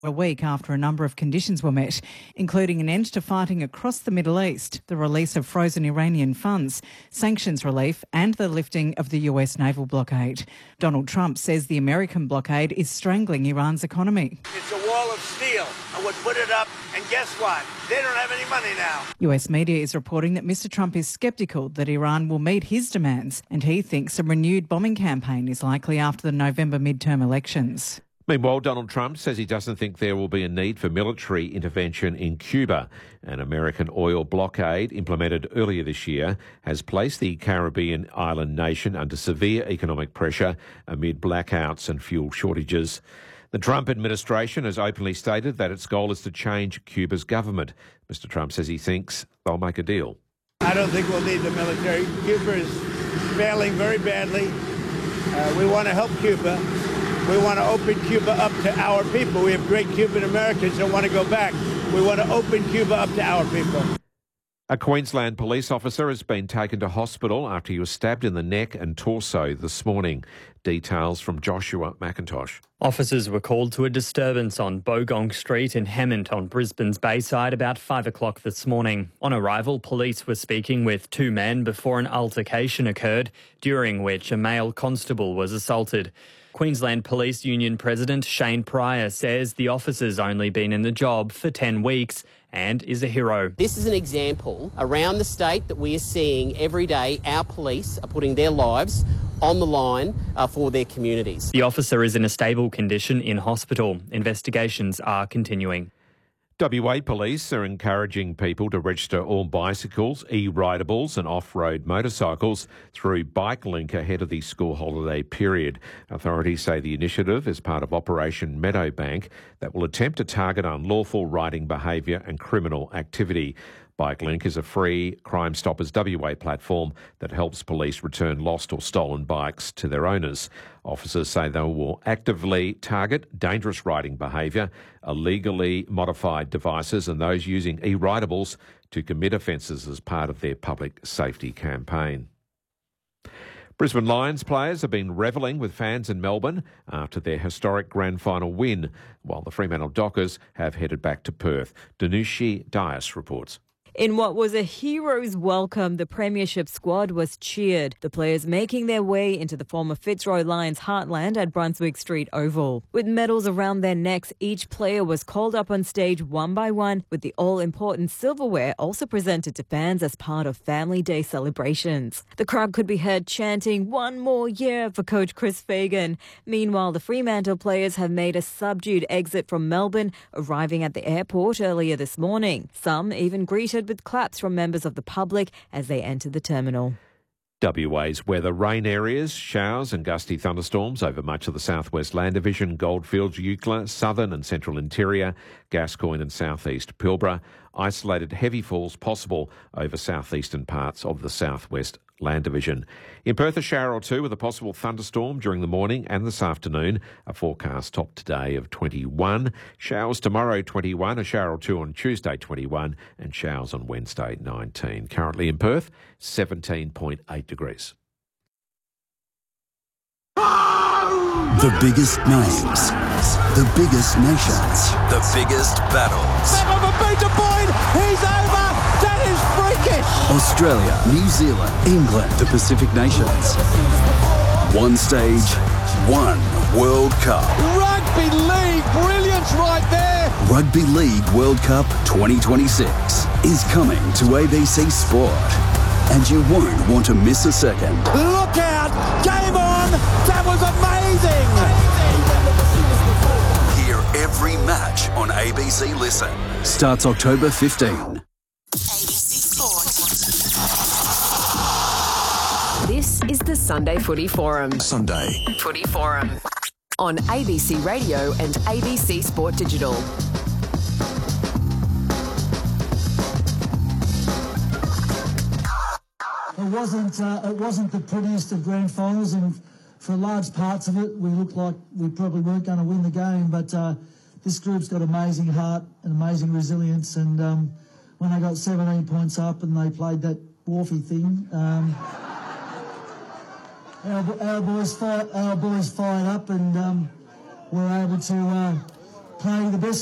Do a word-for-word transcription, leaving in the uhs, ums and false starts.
A week after a number of conditions were met, including an end to fighting across the Middle East, the release of frozen Iranian funds, sanctions relief and the lifting of the U S naval blockade. Donald Trump says the American blockade is strangling Iran's economy. It's a wall of steel. I would put it up, and guess what? They don't have any money now. U S media is reporting that Mister Trump is sceptical that Iran will meet his demands, and he thinks a renewed bombing campaign is likely after the November midterm elections. Meanwhile, Donald Trump says he doesn't think there will be a need for military intervention in Cuba. An American oil blockade implemented earlier this year has placed the Caribbean island nation under severe economic pressure amid blackouts and fuel shortages. The Trump administration has openly stated that its goal is to change Cuba's government. Mister Trump says he thinks they'll make a deal. I don't think we'll need the military. Cuba is failing very badly. Uh, we want to help Cuba. We want to open Cuba up to our people. We have great Cuban Americans that want to go back. We want to open Cuba up to our people. A Queensland police officer has been taken to hospital after he was stabbed in the neck and torso this morning. Details from Joshua McIntosh. Officers were called to a disturbance on Bogong Street in Hemmant on Brisbane's Bayside about five o'clock this morning. On arrival, police were speaking with two men before an altercation occurred, during which a male constable was assaulted. Queensland Police Union President Shane Pryor says the officer's only been in the job for ten weeks and is a hero. This is an example around the state that we are seeing every day. Our police are putting their lives on the line uh, for their communities. The officer is in a stable condition in hospital. Investigations are continuing. W A Police are encouraging people to register all bicycles, e-ridables and off-road motorcycles through BikeLink ahead of the school holiday period. Authorities say the initiative is part of Operation Meadowbank that will attempt to target unlawful riding behaviour and criminal activity. BikeLink is a free Crime Stoppers W A platform that helps police return lost or stolen bikes to their owners. Officers say they will actively target dangerous riding behaviour, illegally modified devices and those using e-ridables to commit offences as part of their public safety campaign. Brisbane Lions players have been revelling with fans in Melbourne after their historic grand final win, while the Fremantle Dockers have headed back to Perth. Danushi Dias reports. In what was a hero's welcome, the Premiership squad was cheered, the players making their way into the former Fitzroy Lions heartland at Brunswick Street Oval. With medals around their necks, each player was called up on stage one by one, with the all-important silverware also presented to fans as part of Family Day celebrations. The crowd could be heard chanting, "One more year" for coach Chris Fagan. Meanwhile, the Fremantle players have made a subdued exit from Melbourne, arriving at the airport earlier this morning. Some even greeted with claps from members of the public as they entered the terminal. W A's weather: rain areas, showers and gusty thunderstorms over much of the southwest Land Division, Goldfields, Eucla, southern and central interior, Gascoyne and southeast Pilbara. Isolated heavy falls possible over southeastern parts of the southwest Land Division. In Perth, a shower or two with a possible thunderstorm during the morning and this afternoon. A forecast top today of twenty-one. Showers tomorrow, twenty-one. A shower or two on Tuesday, twenty-one. And showers on Wednesday, nineteen. Currently in Perth, seventeen point eight degrees. The biggest names, the biggest nations, the biggest battles. He's over! That is freakish! Australia, New Zealand, England, the Pacific Nations. One stage, one World Cup. Rugby League, brilliance right there! Rugby League World Cup twenty twenty-six is coming to A B C Sport. And you won't want to miss a second. Look out! Game on! That was amazing! Hear every match on A B C Listen. Starts October fifteenth. A B C Sport. This is the Sunday Footy Forum. Sunday Footy Forum. On A B C Radio and A B C Sport Digital. It wasn't, uh, it wasn't the prettiest of grand finals, and for large parts of it, we looked like we probably weren't going to win the game, but uh, this group's got amazing heart and amazing resilience, and um, when they got seventeen points up and they played that Wharfie thing, um, our, our boys fired, our boys fired up and um, were able to uh, play the best